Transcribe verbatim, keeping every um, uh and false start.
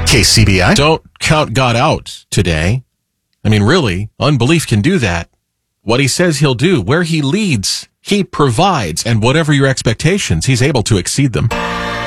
K C B I. Don't count God out today. I mean, really, unbelief can do that. What he says he'll do, where he leads, he provides, and whatever your expectations, he's able to exceed them.